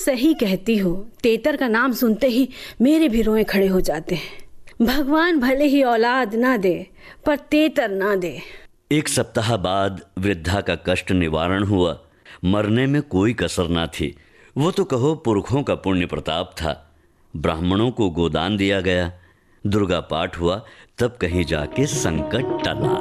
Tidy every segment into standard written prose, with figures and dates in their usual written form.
सही कहती हो, तेतर का नाम सुनते ही मेरे भी रोए खड़े हो जाते हैं। भगवान भले ही औलाद ना दे, पर तेतर ना दे। एक सप्ताह बाद वृद्धा का कष्ट निवारण हुआ। मरने में कोई कसर ना थी। वो तो कहो पुरखों का पुण्य प्रताप था। ब्राह्मणों को गोदान दिया गया, दुर्गा पाठ हुआ, तब कहीं जाके संकट टला।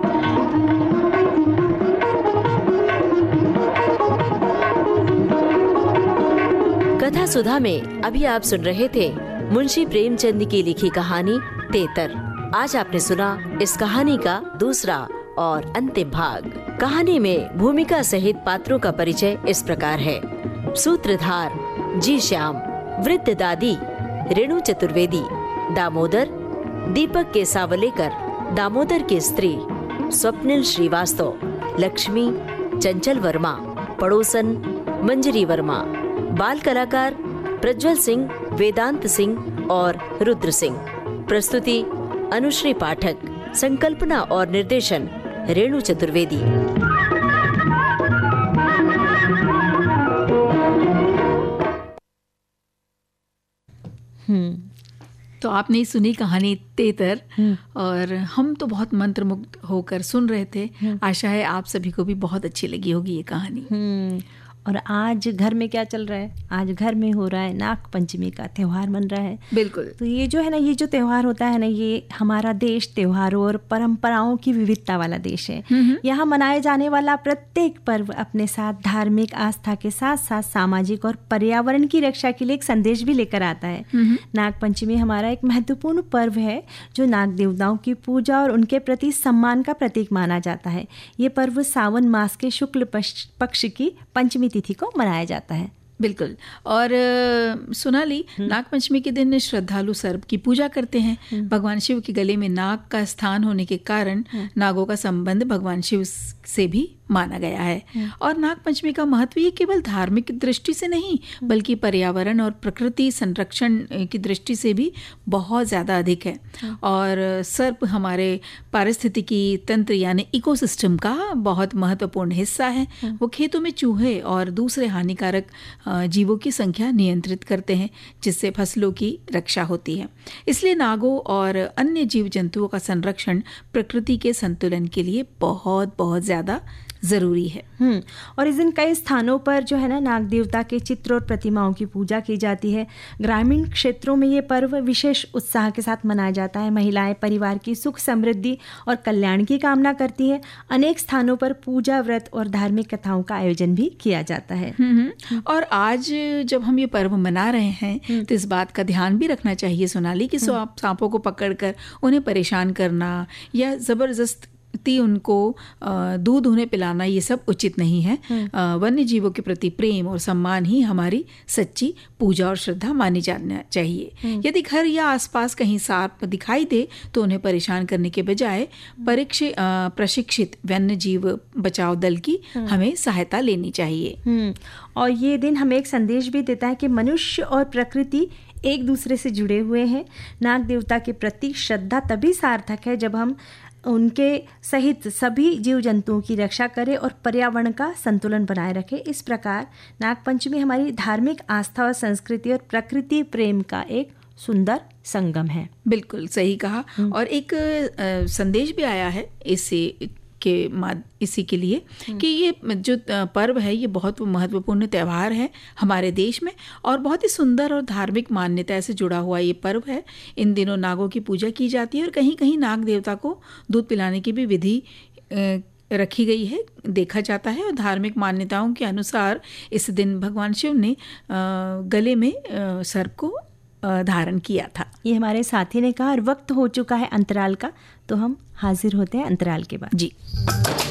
कथा सुधा में अभी आप सुन रहे थे मुंशी प्रेमचंद की लिखी कहानी तेतर। आज आपने सुना इस कहानी का दूसरा और अंतिम भाग। कहानी में भूमिका सहित पात्रों का परिचय इस प्रकार है। सूत्रधार जी श्याम, वृद्ध दादी रेणु चतुर्वेदी, दामोदर दीपक के सावलेकर, दामोदर की स्त्री स्वप्निल श्रीवास्तव, लक्ष्मी चंचल वर्मा, पड़ोसन मंजरी वर्मा, बाल कलाकार प्रज्वल सिंह, वेदांत सिंह और रुद्र सिंह। प्रस्तुति अनुश्री पाठक, संकल्पना और निर्देशन रेणु चतुर्वेदी। तो आपने सुनी कहानी तेतर और हम तो बहुत मंत्रमुग्ध होकर सुन रहे थे। आशा है आप सभी को भी बहुत अच्छी लगी होगी ये कहानी। और आज घर में क्या चल रहा है? आज घर में हो रहा है नाग पंचमी का त्यौहार मन रहा है। बिल्कुल। तो ये जो है ना, ये जो त्यौहार होता है ना, ये हमारा देश त्योहारों और परंपराओं की विविधता वाला देश है। यहाँ मनाए जाने वाला प्रत्येक पर्व अपने साथ धार्मिक आस्था के साथ साथ सामाजिक और पर्यावरण की रक्षा के लिए एक संदेश भी लेकर आता है। नाग पंचमी हमारा एक महत्वपूर्ण पर्व है जो नाग देवताओं की पूजा और उनके प्रति सम्मान का प्रतीक माना जाता है। ये पर्व सावन मास के शुक्ल पक्ष की पंचमी तिथि को मनाया जाता है। बिल्कुल। और सोनाली, नाग पंचमी के दिन श्रद्धालु सर्प की पूजा करते हैं। भगवान शिव के गले में नाग का स्थान होने के कारण नागों का संबंध भगवान शिव से भी माना गया है। और नाग पंचमी का महत्व ये केवल धार्मिक दृष्टि से नहीं बल्कि पर्यावरण और प्रकृति संरक्षण की दृष्टि से भी बहुत ज़्यादा अधिक है। और सर्प हमारे पारिस्थितिकी तंत्र यानी इकोसिस्टम का बहुत महत्वपूर्ण हिस्सा है। वो खेतों में चूहे और दूसरे हानिकारक जीवों की संख्या नियंत्रित करते हैं, जिससे फसलों की रक्षा होती है। इसलिए नागों और अन्य जीव जंतुओं का संरक्षण प्रकृति के संतुलन के लिए बहुत बहुत ज़्यादा ज़रूरी है। और इस दिन कई स्थानों पर जो है ना, नाग देवता के चित्र और प्रतिमाओं की पूजा की जाती है। ग्रामीण क्षेत्रों में ये पर्व विशेष उत्साह के साथ मनाया जाता है। महिलाएं परिवार की सुख समृद्धि और कल्याण की कामना करती है। अनेक स्थानों पर पूजा, व्रत और धार्मिक कथाओं का आयोजन भी किया जाता है। और आज जब हम ये पर्व मना रहे हैं तो इस बात का ध्यान भी रखना चाहिए सोनाली कि सांपों को पकड़कर उन्हें परेशान करना या जबरदस्ती उनको दूध उन्हें पिलाना ये सब उचित नहीं है। वन्य जीवों के प्रति प्रेम और सम्मान ही हमारी सच्ची पूजा और श्रद्धा मानी जाना चाहिए। यदि घर या आसपास कहीं सांप दिखाई दे तो उन्हें परेशान करने के बजाय प्रशिक्षित वन्य जीव बचाव दल की हमें सहायता लेनी चाहिए। और ये दिन हमें एक संदेश भी देता है कि मनुष्य और प्रकृति एक दूसरे से जुड़े हुए हैं। नाग देवता के प्रति श्रद्धा तभी सार्थक है जब हम उनके सहित सभी जीव जंतुओं की रक्षा करें और पर्यावरण का संतुलन बनाए रखें। इस प्रकार नाग पंचमी हमारी धार्मिक आस्था और संस्कृति और प्रकृति प्रेम का एक सुंदर संगम है। बिल्कुल सही कहा। और एक संदेश भी आया है इसी के लिए कि ये जो पर्व है ये बहुत महत्वपूर्ण त्यौहार है हमारे देश में और बहुत ही सुंदर और धार्मिक मान्यता से जुड़ा हुआ ये पर्व है। इन दिनों नागों की पूजा की जाती है और कहीं कहीं नाग देवता को दूध पिलाने की भी विधि रखी गई है, देखा जाता है। और धार्मिक मान्यताओं के अनुसार इस दिन भगवान शिव ने गले में सर्प को धारण किया था। ये हमारे साथी ने कहा। और वक्त हो चुका है अंतराल का, तो हम हाजिर होते हैं अंतराल के बाद। जी।